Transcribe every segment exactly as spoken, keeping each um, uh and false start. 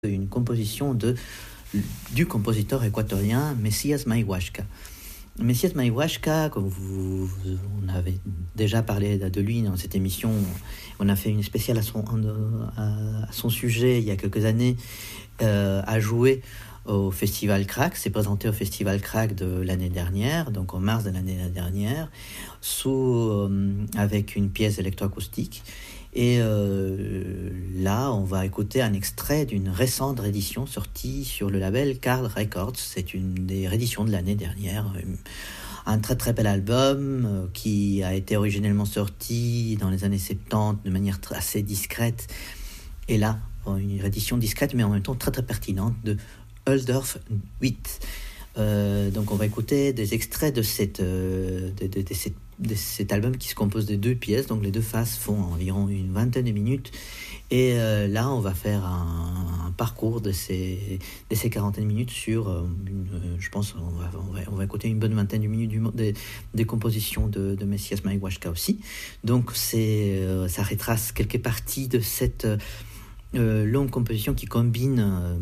une composition de, du compositeur équatorien Messias Mayhuasca. Messias Mayhuasca, comme vous, vous, on avait déjà parlé de lui dans cette émission, on a fait une spéciale à son, à, à son sujet il y a quelques années, euh, a joué au Festival Crack, s'est présenté au Festival Crack de l'année dernière, donc en mars de l'année dernière, sous, euh, avec une pièce électroacoustique. Et euh, là, on va écouter un extrait d'une récente réédition sortie sur le label Card Records. C'est une des rééditions de l'année dernière. Un très très bel album euh, qui a été originellement sorti dans les années soixante-dix de manière assez discrète. Et là, une réédition discrète mais en même temps très très pertinente de Ohldorf huit. Euh, donc on va écouter des extraits de, cette, euh, de, de, de, cette, de cet album qui se compose de deux pièces, donc les deux faces font environ une vingtaine de minutes, et euh, là on va faire un, un parcours de ces, de ces quarantaine de minutes sur, euh, une, euh, je pense on va, on, va, on va écouter une bonne vingtaine de minutes du, des, des compositions de, de Messias Mayhuasca aussi, donc c'est, euh, ça retrace quelques parties de cette euh, Euh, longue composition qui combine euh,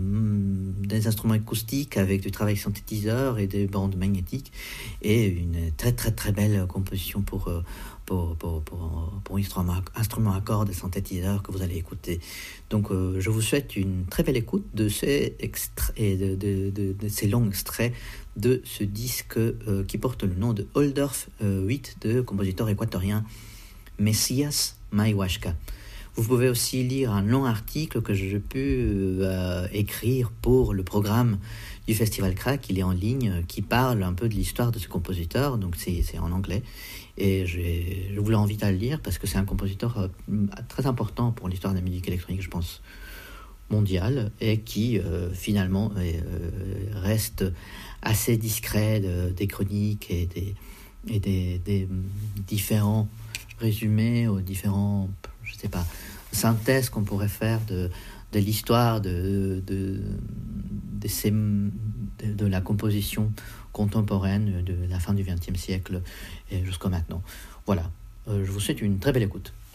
des instruments acoustiques avec du travail synthétiseur et des bandes magnétiques, et une très très très belle composition pour, euh, pour, pour, pour, pour instrument, instrument à cordes et synthétiseurs que vous allez écouter. Donc euh, je vous souhaite une très belle écoute de ces, extra- et de, de, de, de ces longs extraits de ce disque euh, qui porte le nom de Ohldorf euh, huit de compositeur équatorien Messias Mayhuasca. Vous pouvez aussi lire un long article que j'ai pu euh, écrire pour le programme du Festival Crack. Il est en ligne, qui parle un peu de l'histoire de ce compositeur, donc c'est, c'est en anglais. Et j'ai, je vous l'invite à le lire parce que c'est un compositeur euh, très important pour l'histoire de la musique électronique, je pense, mondiale, et qui euh, finalement euh, reste assez discret de, des chroniques et des, et des, des différents résumés aux différents, je sais pas, synthèse qu'on pourrait faire de, de l'histoire de, de, de, ces, de, de la composition contemporaine de la fin du vingtième siècle et jusqu'à maintenant. Voilà, euh, je vous souhaite une très belle écoute.